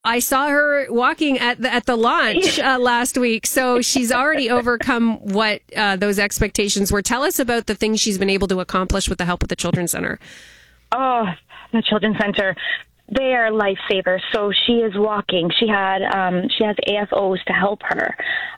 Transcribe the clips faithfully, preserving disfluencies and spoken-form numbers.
I saw her walking at the, at the launch uh, last week. So she's already overcome what uh, those expectations were. Tell us about the things she's been able to accomplish with the help of the Children's Center. Oh, the Children's Center. They are lifesavers. So she is walking. She had um, she has A F Os to help her,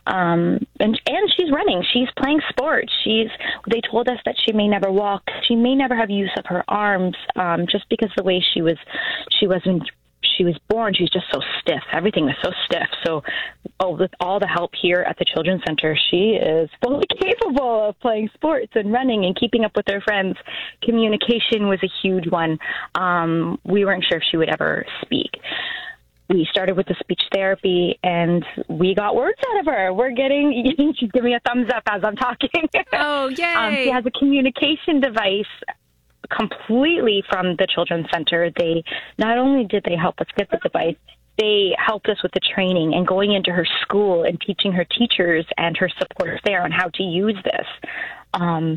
um, and and she's running. She's playing sports. She's. They told us that she may never walk. She may never have use of her arms, um, just because the way she was, she wasn't. She was born, she's just so stiff. Everything was so stiff. So oh, with all the help here at the Children's Center, she is fully capable of playing sports and running and keeping up with her friends. Communication was a huge one. Um, we weren't sure if she would ever speak. We started with the speech therapy, and we got words out of her. We're getting, she's giving a thumbs up as I'm talking. Oh, yay. Um, she has a communication device completely from the Children's Center. They not only did they help us get the device, they helped us with the training and going into her school and teaching her teachers and her supporters there on how to use this. Um,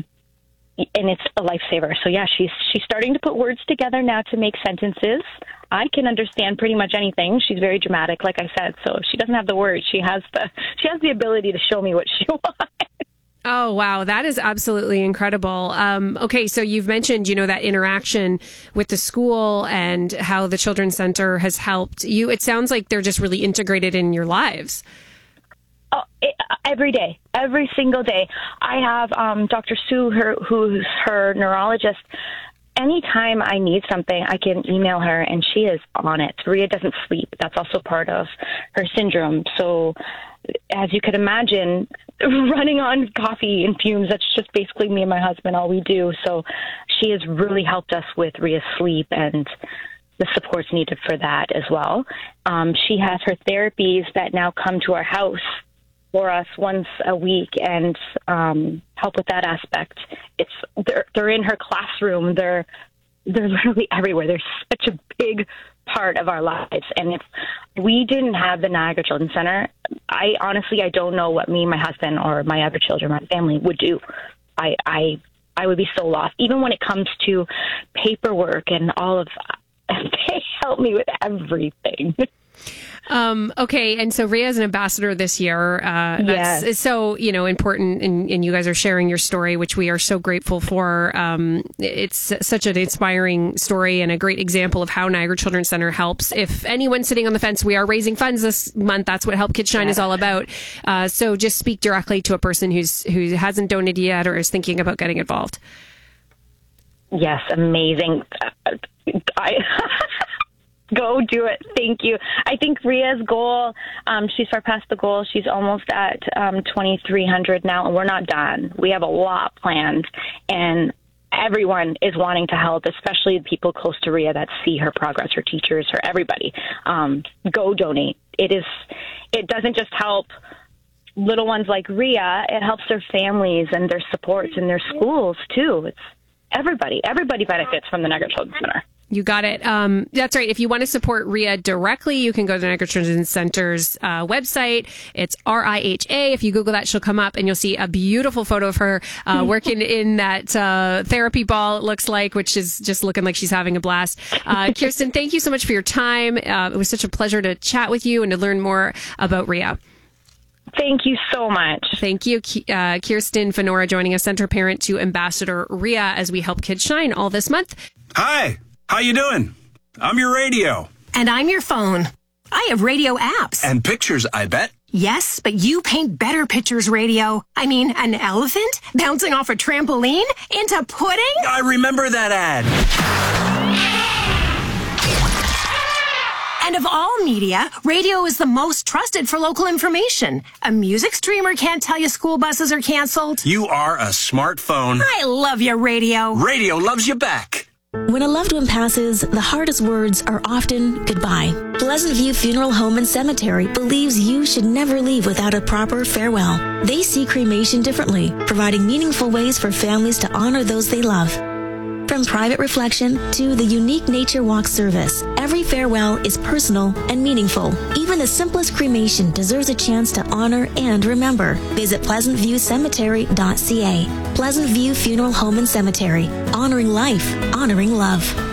and it's a lifesaver. So yeah, she's she's starting to put words together now to make sentences. I can understand pretty much anything. She's very dramatic, like I said. So if she doesn't have the words, she has the she has the ability to show me what she wants. Oh, wow. That is absolutely incredible. Um, okay, so you've mentioned, you know, that interaction with the school and how the Children's Center has helped you. It sounds like they're just really integrated in your lives. Oh, it, every day, every single day. I have um, Doctor Sue, her, who's her neurologist. Anytime I need something, I can email her, and she is on it. Rhea doesn't sleep. That's also part of her syndrome. So as you could imagine, running on coffee and fumes, that's just basically me and my husband, all we do. So she has really helped us with Rhea's sleep and the supports needed for that as well. Um, she has her therapies that now come to our house for us once a week and um, help with that aspect. It's they're, they're in her classroom. They're they're literally everywhere. They're such a big part of our lives. And if we didn't have the Niagara Children's Center, I honestly, I don't know what me, my husband, or my other children, my family would do. I, I, I would be so lost. Even when it comes to paperwork and all of, they help me with everything. Um, okay. And so Rhea is an ambassador this year. Uh, that's yes. so, you know, important. And, and you guys are sharing your story, which we are so grateful for. Um, it's such an inspiring story and a great example of how Niagara Children's Center helps. If anyone's sitting on the fence, we are raising funds this month. That's what Help Kids Shine yeah. is all about. Uh, so just speak directly to a person who's, who hasn't donated yet or is thinking about getting involved. Yes. Amazing. I, Go do it. Thank you. I think Rhea's goal, um, she surpassed the goal. She's almost at um, twenty-three hundred now, and we're not done. We have a lot planned, and everyone is wanting to help, especially the people close to Rhea that see her progress, her teachers, her everybody. Um, go donate. It is. It doesn't just help little ones like Rhea. It helps their families and their supports and their schools, too. It's everybody. Everybody benefits from the Niagara Children's Center. You got it. Um, that's right. If you want to support Rhea directly, you can go to the Niagara Children's Center's uh, website. It's R I H A. If you Google that, she'll come up and you'll see a beautiful photo of her uh, working in that uh, therapy ball, it looks like, which is just looking like she's having a blast. Uh, Kirsten, thank you so much for your time. Uh, it was such a pleasure to chat with you and to learn more about Rhea. Thank you so much. Thank you. Uh, Kirsten Fenora joining us, center parent to Ambassador Rhea, as we help kids shine all this month. Hi. How you doing? I'm your radio. And I'm your phone. I have radio apps. And pictures, I bet. Yes, but you paint better pictures, radio. I mean, an elephant bouncing off a trampoline into pudding? I remember that ad. And of all media, radio is the most trusted for local information. A music streamer can't tell you school buses are canceled. You are a smartphone. I love your radio. Radio loves you back. When a loved one passes, the hardest words are often goodbye. Pleasant View Funeral Home and Cemetery believes you should never leave without a proper farewell. They see cremation differently, providing meaningful ways for families to honor those they love. From private reflection to the unique nature walk service, every farewell is personal and meaningful. Even the simplest cremation deserves a chance to honor and remember. Visit pleasant view cemetery dot c a. Pleasant View Funeral Home and Cemetery. Honoring life, honoring love.